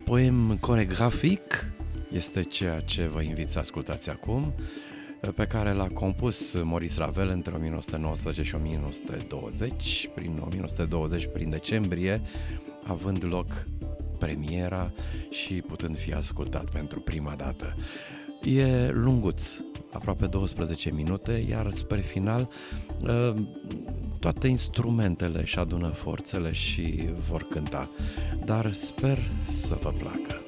poem coregrafic este ceea ce vă invit să ascultați acum, pe care l-a compus Maurice Ravel între 1919 și 1920, prin 1920, prin decembrie, având loc premiera și putând fi ascultat pentru prima dată. E lunguț, aproape 12 minute, iar spre final toate instrumentele își adună forțele și vor cânta, dar sper să vă placă.